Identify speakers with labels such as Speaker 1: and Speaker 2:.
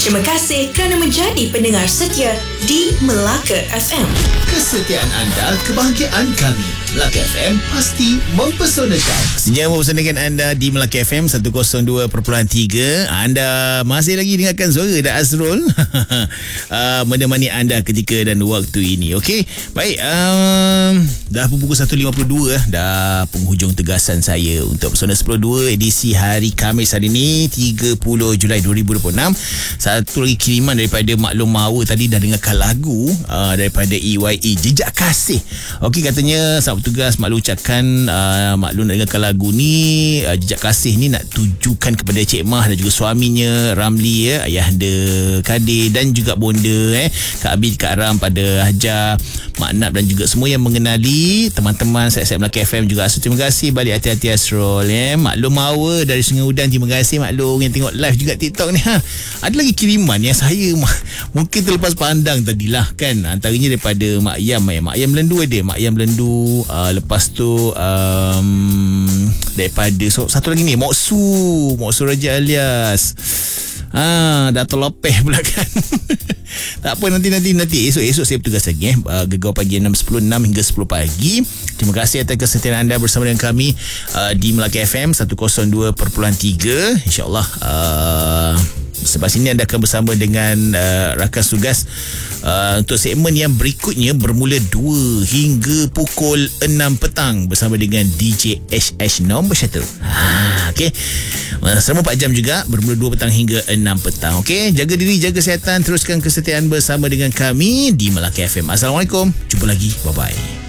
Speaker 1: Terima kasih kerana menjadi pendengar setia di Melaka FM.
Speaker 2: Kesetiaan anda, kebahagiaan kami. Melaka FM pasti mempesonakan.
Speaker 3: Sejam mempersembahkan anda di Melaka FM 102.3. Anda masih lagi dengarkan suara Dak Azrul menemani anda ketika dan waktu ini. Okey, baik, dah pukul 1.52 dah penghujung tegasan saya untuk Pesona 10.2 edisi hari Khamis hari ini 30 Julai 2026. Satu lagi kiriman daripada Maklum Mawa tadi dah dengarkan lagu daripada EYE Jejak Kasih. Okey, katanya sahabat tugas Maklum ucapkan Maklum nak dengarkan lagu ni, Jejak Kasih ni nak tujukan kepada Cik Mah dan juga suaminya Ramli, ayahanda Kadir dan juga bonda Kak Abi, Kak Ram, pada Hajar, Mak Nap dan juga semua yang mengenali teman-teman saya Melaka FM juga. So, terima kasih balik hati-hati Asrul Maklum Mawa dari Sungai Udan, terima kasih Maklum yang tengok live juga TikTok ni. Ada lagi kiriman yang saya mungkin terlepas pandang tadilah kan, antaranya daripada Mak Yam. Mak Yam Belendu ada, Mak Yam Belendu. Lepas tu daripada satu lagi ni Moksu Raja Alias Dato' Lopeh pula kan. Tak apa, nanti esok saya bertugas lagi Gegar pagi 6.10 hingga 10 pagi. Terima kasih atas kesetiaan anda bersama dengan kami di Melaka FM 102.3. InsyaAllah selepas ini anda akan bersama dengan rakan tugas untuk segmen yang berikutnya bermula 2 hingga pukul 6 petang bersama dengan DJ HH Nombor 1. Okey, selama 4 jam juga, bermula 2 petang hingga 6 petang. Okey, jaga diri, jaga kesihatan, teruskan kesetiaan bersama dengan kami di Melaka FM. Assalamualaikum, jumpa lagi, bye bye.